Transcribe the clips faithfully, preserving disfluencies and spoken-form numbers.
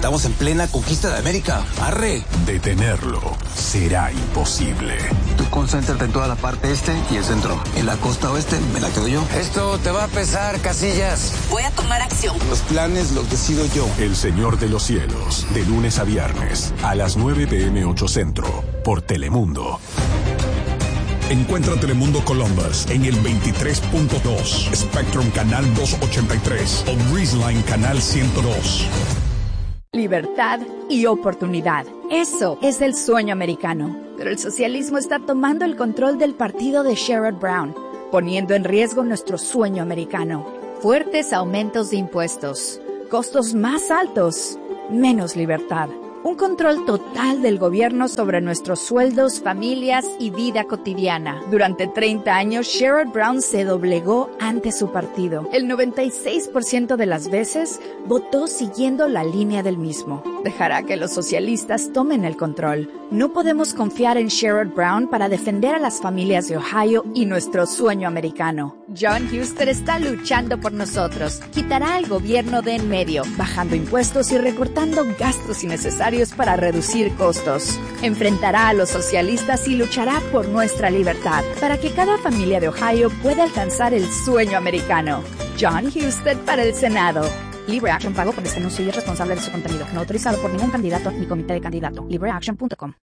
Estamos en plena conquista de América. ¡Arre! Detenerlo será imposible. Tú concéntrate en toda la parte este y el centro. En la costa oeste me la quedo yo. Esto te va a pesar, Casillas. Voy a tomar acción. Los planes los decido yo. El Señor de los Cielos, de lunes a viernes, a las nueve pm ocho Centro, por Telemundo. Encuentra Telemundo Columbus en el veintitrés punto dos, Spectrum Canal doscientos ochenta y tres o Breezeline Canal ciento dos. Libertad y oportunidad. Eso es el sueño americano. Pero el socialismo está tomando el control del partido de Sherrod Brown, poniendo en riesgo nuestro sueño americano. Fuertes aumentos de impuestos, costos más altos, menos libertad. Un control total del gobierno sobre nuestros sueldos, familias y vida cotidiana. Durante treinta años, Sherrod Brown se doblegó ante su partido. El noventa y seis por ciento de las veces votó siguiendo la línea del mismo. Dejará que los socialistas tomen el control. No podemos confiar en Sherrod Brown para defender a las familias de Ohio y nuestro sueño americano. John Huston está luchando por nosotros. Quitará al gobierno de en medio, bajando impuestos y recortando gastos innecesarios para reducir costos. Enfrentará a los socialistas y luchará por nuestra libertad, para que cada familia de Ohio pueda alcanzar el sueño americano. John Huston para el Senado. Libre Action pagó por este anuncio y es responsable de su contenido, no autorizado por ningún candidato ni comité de candidato. libre action punto com.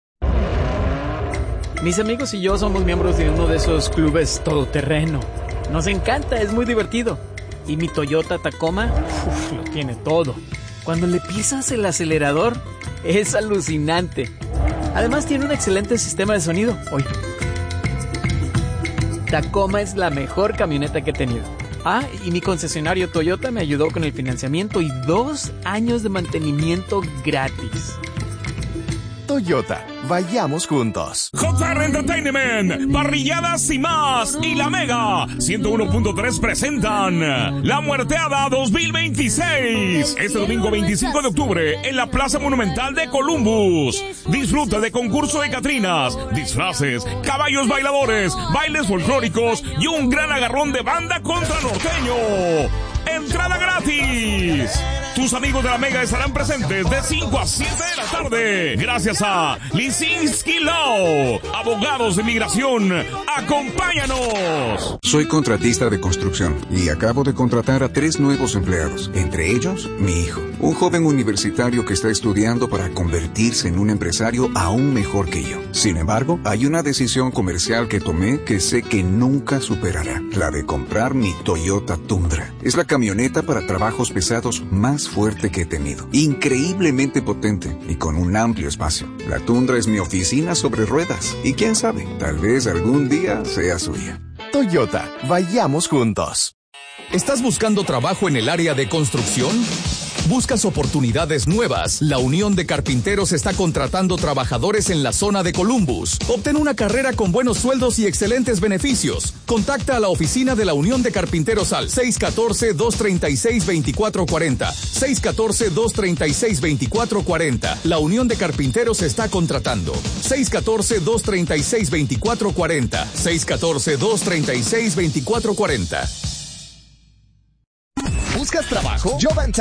Mis amigos y yo somos miembros de uno de esos clubes todoterreno. Nos encanta, es muy divertido. Y mi Toyota Tacoma, uf, lo tiene todo. Cuando le pisas el acelerador, es alucinante. Además tiene un excelente sistema de sonido. Oye, Tacoma es la mejor camioneta que he tenido. Ah, y mi concesionario Toyota me ayudó con el financiamiento y dos años de mantenimiento gratis. Toyota, vayamos juntos. J R Entertainment, parrilladas y más, y la Mega ciento uno punto tres presentan La Muerteada dos mil veintiséis. Este domingo veinticinco de octubre en la Plaza Monumental de Columbus. Disfruta de concurso de catrinas, disfraces, caballos bailadores, bailes folclóricos y un gran agarrón de banda contra norteño. Entrada gratis. Tus amigos de la Mega estarán presentes de cinco a siete de la tarde. Gracias a Lisinski Law, abogados de migración. ¡Acompáñanos! Soy contratista de construcción y acabo de contratar a tres nuevos empleados. Entre ellos, mi hijo, un joven universitario que está estudiando para convertirse en un empresario aún mejor que yo. Sin embargo, hay una decisión comercial que tomé que sé que nunca superará. La de comprar mi Toyota Tundra. Es la camioneta para trabajos pesados más fuerte que he tenido. Increíblemente potente y con un amplio espacio. La Tundra es mi oficina sobre ruedas. Y quién sabe, tal vez algún día sea suya. Toyota, vayamos juntos. ¿Estás buscando trabajo en el área de construcción? ¿Buscas oportunidades nuevas? La Unión de Carpinteros está contratando trabajadores en la zona de Columbus. Obtén una carrera con buenos sueldos y excelentes beneficios. Contacta a la oficina de la Unión de Carpinteros al seis uno cuatro, dos tres seis, dos cuatro cuatro cero. seis uno cuatro, dos tres seis, dos cuatro cuatro cero. La Unión de Carpinteros está contratando. seis uno cuatro, dos tres seis, dos cuatro cuatro cero. seis uno cuatro, dos tres seis, dos cuatro cuatro cero. ¿Buscas trabajo? Jovan